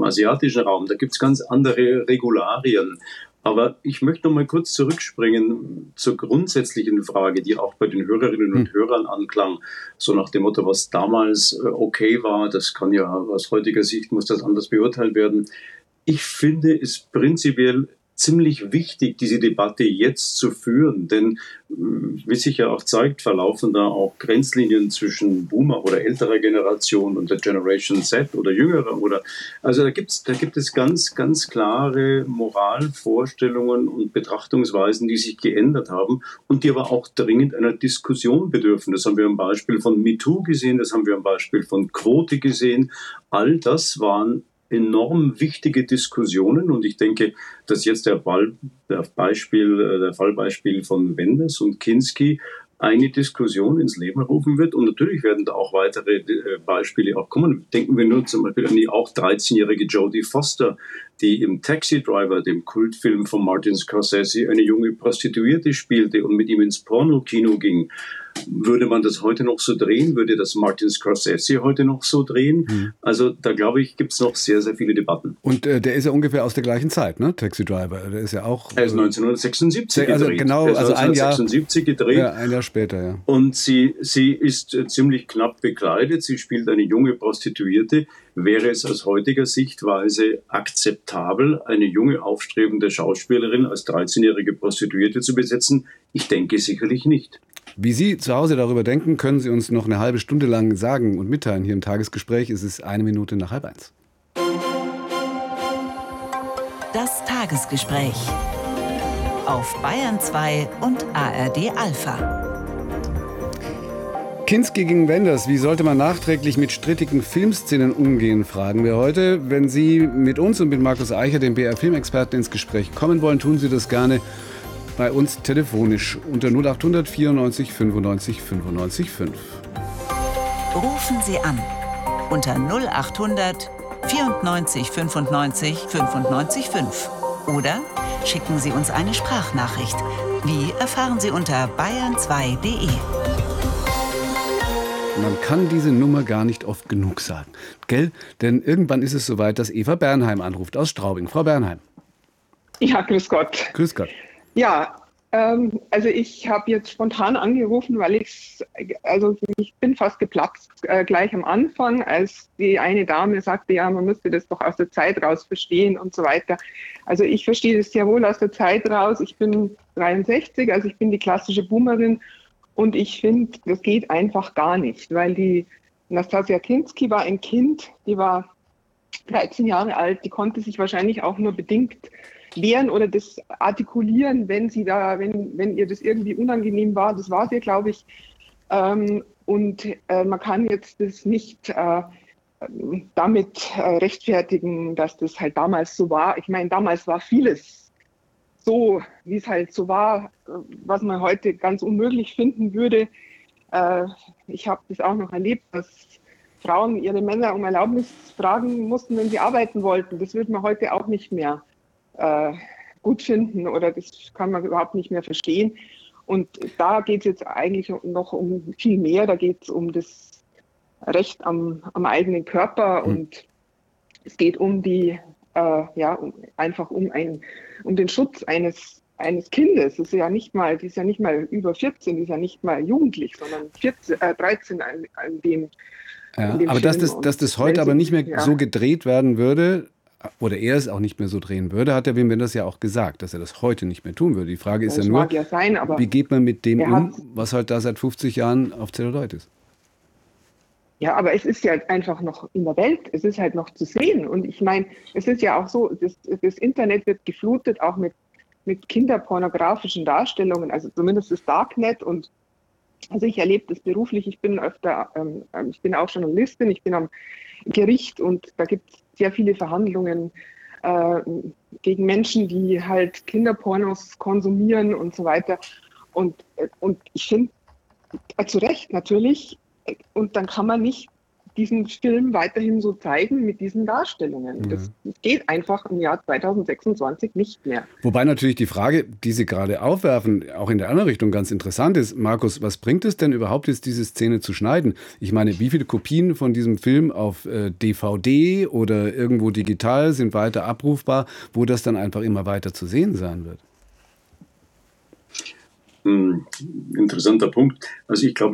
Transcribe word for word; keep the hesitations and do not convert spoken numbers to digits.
asiatischen Raum, da gibt es ganz andere Regularien. Aber ich möchte noch mal kurz zurückspringen zur grundsätzlichen Frage, die auch bei den Hörerinnen und Hörern anklang. So nach dem Motto, was damals okay war, das kann ja aus heutiger Sicht, muss das anders beurteilt werden. Ich finde es prinzipiell ziemlich wichtig, diese Debatte jetzt zu führen, denn wie sich ja auch zeigt, verlaufen da auch Grenzlinien zwischen Boomer oder älterer Generation und der Generation Z oder jüngerer oder also da gibt's da gibt es ganz ganz klare Moralvorstellungen und Betrachtungsweisen, die sich geändert haben und die aber auch dringend einer Diskussion bedürfen. Das haben wir am Beispiel von MeToo gesehen, das haben wir am Beispiel von Quote gesehen. All das waren enorm wichtige Diskussionen und ich denke, dass jetzt der, Fall, der, Beispiel, der Fallbeispiel von Wenders und Kinski eine Diskussion ins Leben rufen wird und natürlich werden da auch weitere Beispiele auch kommen. Denken wir nur zum Beispiel an die auch dreizehnjährige Jodie Foster, die im Taxi Driver, dem Kultfilm von Martin Scorsese, eine junge Prostituierte spielte und mit ihm ins Pornokino ging. Würde man das heute noch so drehen? Würde das Martin Scorsese heute noch so drehen? Mhm. Also da glaube ich, gibt es noch sehr, sehr viele Debatten. Und äh, der ist ja ungefähr aus der gleichen Zeit, ne? Taxi Driver. Der ist ja auch. Er ist neunzehnhundertsechsundsiebzig also gedreht. Genau, er ist also ein Jahr gedreht. Ja, ein Jahr später, ja. Und sie, sie ist äh, ziemlich knapp bekleidet. Sie spielt eine junge Prostituierte. Wäre es aus heutiger Sichtweise akzeptabel, eine junge, aufstrebende Schauspielerin als dreizehnjährige Prostituierte zu besetzen? Ich denke sicherlich nicht. Wie Sie zu Hause darüber denken, können Sie uns noch eine halbe Stunde lang sagen und mitteilen. Hier im Tagesgespräch ist es eine Minute nach halb eins. Das Tagesgespräch auf Bayern zwei und A R D Alpha. Kinski gegen Wenders. Wie sollte man nachträglich mit strittigen Filmszenen umgehen, fragen wir heute. Wenn Sie mit uns und mit Markus Eicher, dem B R-Filmexperten, ins Gespräch kommen wollen, tun Sie das gerne bei uns telefonisch unter null achthundert vierundneunzig fünfundneunzig fünfundneunzig fünf. Rufen Sie an unter null achthundert vierundneunzig fünfundneunzig fünfundneunzig fünf oder schicken Sie uns eine Sprachnachricht. Wie erfahren Sie unter bayern zwei punkt de. Man kann diese Nummer gar nicht oft genug sagen, gell? Denn irgendwann ist es soweit, dass Eva Bernheim anruft aus Straubing. Frau Bernheim. Ja, grüß Gott. Grüß Gott. Ja, ähm, also ich habe jetzt spontan angerufen, weil ich, also ich bin fast geplatzt äh, gleich am Anfang, als die eine Dame sagte, ja, man müsste das doch aus der Zeit raus verstehen und so weiter. Also ich verstehe das sehr wohl aus der Zeit raus. Ich bin dreiundsechzig, also ich bin die klassische Boomerin und ich finde, das geht einfach gar nicht, weil die Nastassja Kinski war ein Kind, die war dreizehn Jahre alt, die konnte sich wahrscheinlich auch nur bedingt wehren oder das artikulieren, wenn sie da, wenn, wenn ihr das irgendwie unangenehm war. Das war sie, glaube ich. Ähm, und äh, man kann jetzt das nicht äh, damit äh, rechtfertigen, dass das halt damals so war. Ich meine, damals war vieles so, wie es halt so war, was man heute ganz unmöglich finden würde. Äh, ich habe das auch noch erlebt, dass Frauen ihre Männer um Erlaubnis fragen mussten, wenn sie arbeiten wollten. Das würde man heute auch nicht mehr äh, gut finden oder das kann man überhaupt nicht mehr verstehen. Und da geht es jetzt eigentlich noch um viel mehr. Da geht es um das Recht am, am eigenen Körper mhm. und es geht um die, äh, ja, um, einfach um, ein, um den Schutz eines, eines Kindes. Das ist ja nicht mal, die ist ja nicht mal über vierzehn, die ist ja nicht mal jugendlich, sondern vierzehn, äh, dreizehn an, an dem. Ja, aber Film. dass das, dass das heute aber nicht mehr ja. so gedreht werden würde, oder er es auch nicht mehr so drehen würde, hat der Wim Wenders ja auch gesagt, dass er das heute nicht mehr tun würde. Die Frage ist das ja nur, mag ja sein, aber wie geht man mit dem um, was halt da seit fünfzig Jahren auf Zelluloid ist? Ja, aber es ist ja einfach noch in der Welt, es ist halt noch zu sehen. Und ich meine, es ist ja auch so, das, das Internet wird geflutet auch mit, mit kinderpornografischen Darstellungen, also zumindest das Darknet. Und also ich erlebe das beruflich, ich bin öfter, ähm, ich bin auch Journalistin, ich bin am Gericht und da gibt es sehr viele Verhandlungen äh, gegen Menschen, die halt Kinderpornos konsumieren und so weiter. Und, und ich finde, äh, zu Recht natürlich, und dann kann man nicht diesen Film weiterhin so zeigen mit diesen Darstellungen. Ja. Das, das geht einfach im Jahr zweitausendsechsundzwanzig nicht mehr. Wobei natürlich die Frage, die Sie gerade aufwerfen, auch in der anderen Richtung ganz interessant ist. Markus, was bringt es denn überhaupt jetzt, diese Szene zu schneiden? Ich meine, wie viele Kopien von diesem Film auf äh, D V D oder irgendwo digital sind weiter abrufbar, wo das dann einfach immer weiter zu sehen sein wird? Hm, interessanter Punkt. Also ich glaube,